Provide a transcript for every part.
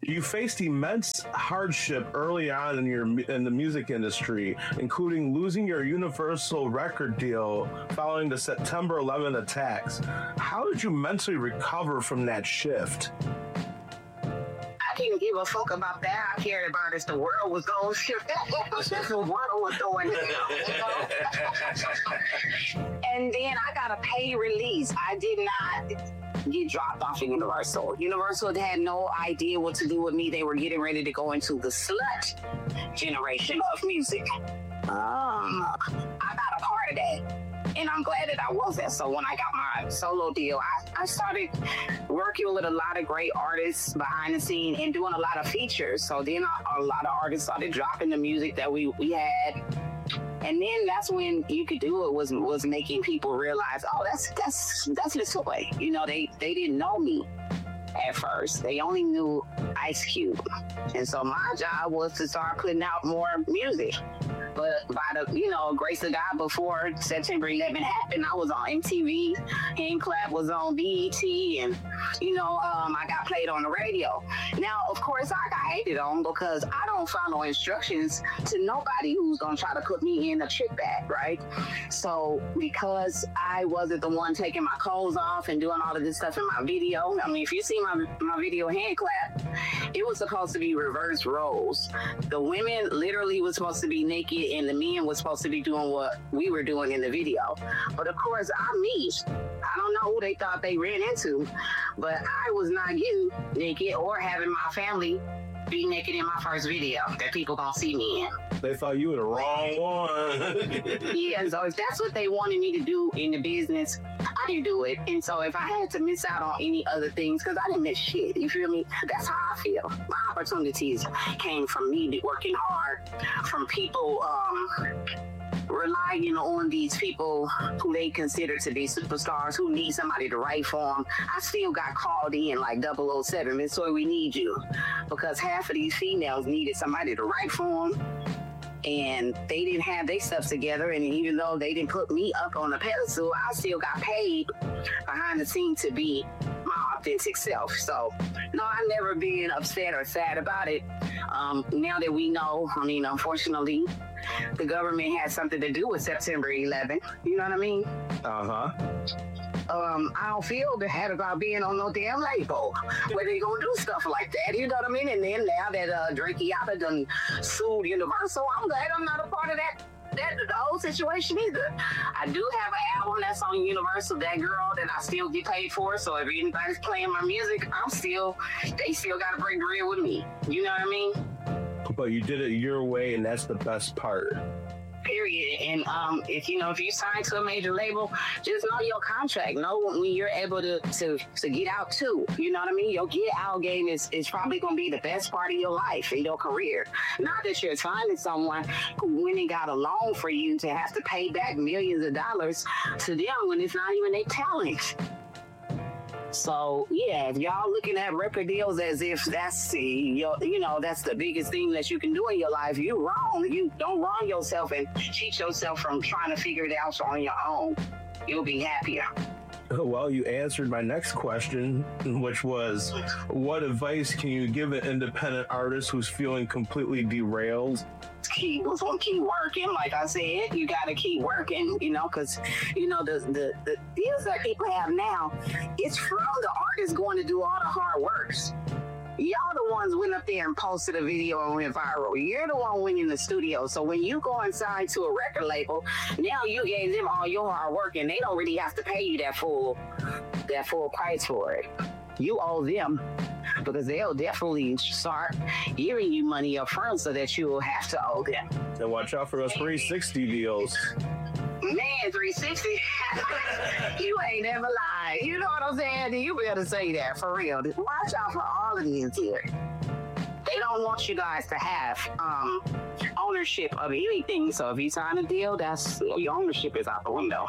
You faced immense hardship early on in the music industry, including losing your Universal record deal following the September 11 attacks. How did you mentally recover from that shift? I didn't give a fuck about that. I cared about if the world was going to shift. The world was going down. And then I got a pay release. I did not get dropped off at Universal. Universal had no idea what to do with me. They were getting ready to go into the slut generation of music. I got a part of that. And I'm glad that I wasn't. So when I got my solo deal, I started working with a lot of great artists behind the scene and doing a lot of features. So then a lot of artists started dropping the music that we had. And then that's when You Could Do It was making people realize, oh, that's his toy. You know, they didn't know me at first. They only knew Ice Cube. And so my job was to start putting out more music. But by the, grace of God, before September 11 happened, I was on MTV. Hand Clap was on BET, and I got played on the radio. Now, of course, I got hated on because I don't follow instructions to nobody who's gonna try to put me in a trick bag, right? So because I wasn't the one taking my clothes off and doing all of this stuff in my video, I mean, if you see my video Hand Clap, it was supposed to be reverse roles. The women literally was supposed to be naked and the men was supposed to be doing what we were doing in the video. But of course, I'm me. I don't know who they thought they ran into, but I was not getting naked or having my family be naked in my first video that people gonna see me in. They thought you were the wrong one. Yeah, so if that's what they wanted me to do in the business, I didn't do it. And so if I had to miss out on any other things, because I didn't miss shit, you feel me? That's how I feel. My opportunities came from me working hard, from people relying on these people who they consider to be superstars, who need somebody to write for them. I still got called in like 007, Miss Soy, we need you. Because half of these females needed somebody to write for them. And they didn't have their stuff together. And even though they didn't put me up on the pedestal, I still got paid behind the scenes to be my authentic self. So, no, I've never been upset or sad about it. Now that we know, unfortunately, the government had something to do with September 11. You know what I mean? I don't feel bad about being on no damn label where they gonna do stuff like that. You know what I mean? And then now that Drake Yada done sued Universal, I'm glad I'm not a part of that the whole situation either. I do have an album that's on Universal, That Girl, that I still get paid for. So if anybody's playing my music, they still gotta break bread with me. You know what I mean? But you did it your way, and that's the best part. Period. And if you sign to a major label, just know your contract. Know when you're able to get out too. You know what I mean? Your get out game is probably gonna be the best part of your life and your career. Not that you're finding someone who went and got a loan for you to have to pay back millions of dollars to them when it's not even their talent. So yeah, if y'all looking at record deals as if that's that's the biggest thing that you can do in your life, you're wrong. You don't wrong yourself and cheat yourself from trying to figure it out on your own. You'll be happier. Well, you answered my next question, which was, what advice can you give an independent artist who's feeling completely derailed? Keep working. Like I said, you got to keep working, because, the deals that people have now, it's from the artist going to do all the hard works. Y'all the ones went up there and posted a video and went viral. You're the one winning the studio. So when you go inside to a record label, now you gave them all your hard work and they don't really have to pay you that full price for it. You owe them, because they'll definitely start giving you money up front so that you will have to owe them. And watch out for those 360 deals. Man, 360, you ain't never lied. You know what I'm saying? You better say that for real. Watch out for all of these here. They don't want you guys to have ownership of anything. So if you sign a deal, your ownership is out the window.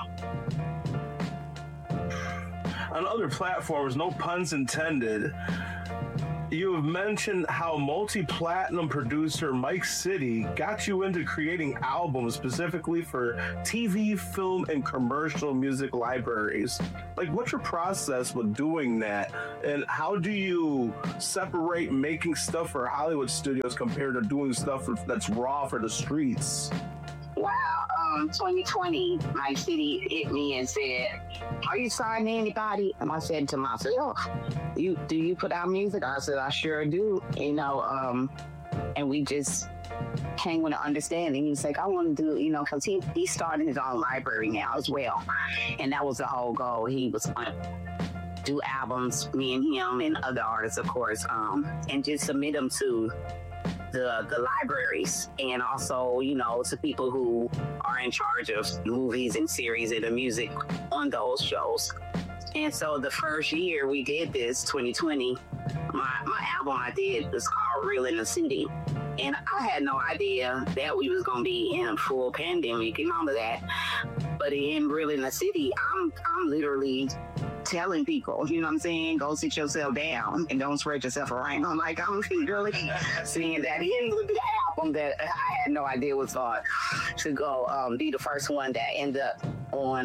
On other platforms, no puns intended, You have mentioned how multi-platinum producer Mike City got you into creating albums specifically for TV, film, and commercial music libraries. Like, what's your process with doing that? And how do you separate making stuff for Hollywood studios compared to doing stuff that's raw for the streets? Wow, 2020, Mike City hit me and said, "Are you signed to anybody?" And I said to myself, do you put out music?" I said, "I sure do." And we just came with an understanding. He's like, "I want to do," because he's starting his own library now as well. And that was the whole goal. He was going to do albums, me and him and other artists, of course, and just submit them to the libraries, and also, to people who are in charge of movies and series and the music on those shows. And so the first year we did this, 2020, my album I did was called Real in the City. And I had no idea that we was going to be in a full pandemic and all of that. But in Real in the City, I'm literally telling people, you know what I'm saying, go sit yourself down and don't spread yourself around. I'm really seeing that in the album that I had no idea was going to go be the first one that ended up on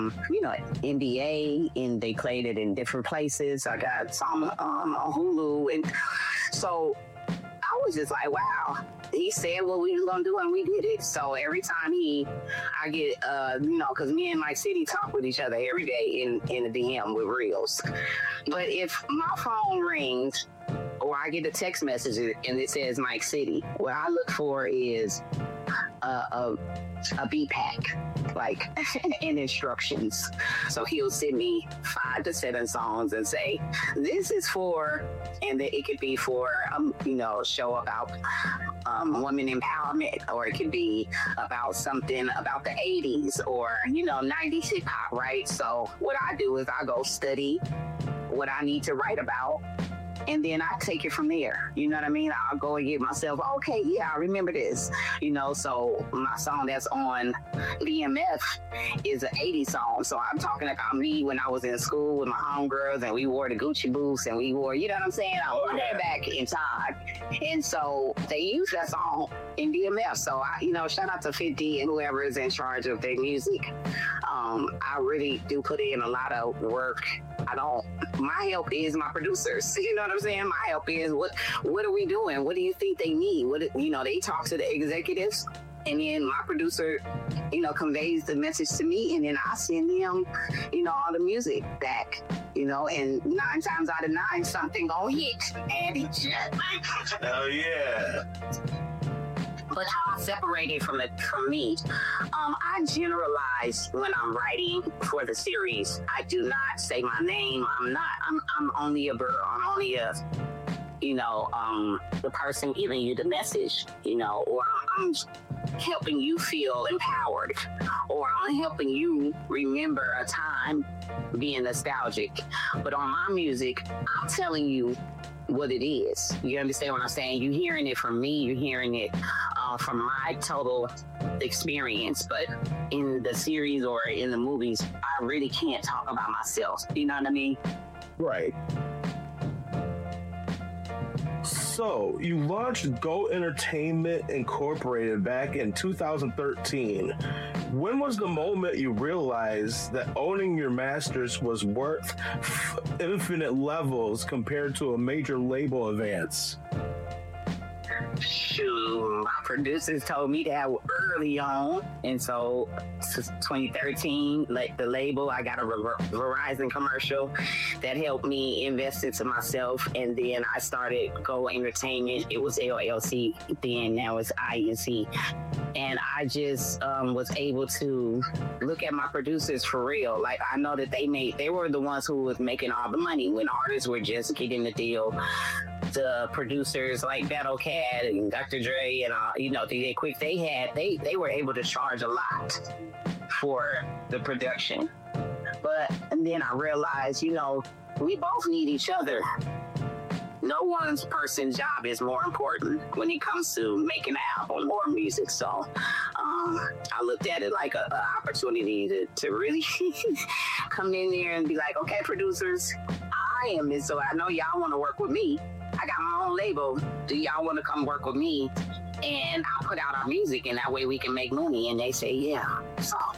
NBA, and they played it in different places. I got some on Hulu, and so I was just like, wow. He said what we was gonna do, and we did it. So every time I get, because me and Mike City talk with each other every day in the DM with Reels. But if my phone rings or I get a text message and it says Mike City, what I look for is a beat pack, like, in instructions. So he'll send me 5 to 7 songs and say, this is for, and then it could be for, show about women empowerment, or it could be about something about the 80s or, 90s hip hop, right? So what I do is I go study what I need to write about, and then I take it from there. You know what I mean? I'll go and get myself, okay, yeah, I remember this. So my song that's on DMF is an 80s song. So I'm talking about me when I was in school with my homegirls, and we wore the Gucci boots, and we wore, you know what I'm saying? I wore that back in time. And so they use that song in DMF. So I, shout out to 50 and whoever is in charge of their music. I really do put in a lot of work. My help is my producers. You know what I'm saying? My help is what are we doing? What do you think they need? They talk to the executives, and then my producer, conveys the message to me, and then I send them, all the music back, and 9 times out of 9, something gonna hit. And he just, hell yeah. But how I separate it from me, I generalize when I'm writing for the series. I do not say my name. I'm only a girl. I'm only the person giving you the message, or I'm helping you feel empowered, or I'm helping you remember a time being nostalgic. But on my music, I'm telling you what it is. You understand what I'm saying? You're hearing it from me. You're hearing it from my total experience. But in the series or in the movies, I really can't talk about myself. You know what I mean? Right. So, you launched Go Entertainment Incorporated back in 2013. When was the moment you realized that owning your masters was worth infinite levels compared to a major label advance? Shoot, my producers told me that early on, and so 2013, like the label, I got a Verizon commercial that helped me invest into myself, and then I started Go Entertainment. It was LLC then, now it's INC, and I just was able to look at my producers for real. Like, I know that they were the ones who was making all the money when artists were just getting the deal. The producers like Battle Cat and Dr. Dre and DJ Quick, they were able to charge a lot for the production. And then I realized, we both need each other. No one person's job is more important when it comes to making an album or music. So I looked at it like an opportunity to really come in there and be like, okay, producers, I am this, so I know y'all want to work with me. I got my own label. Do y'all want to come work with me? And I'll put out our music, and that way we can make money. And they say, yeah. So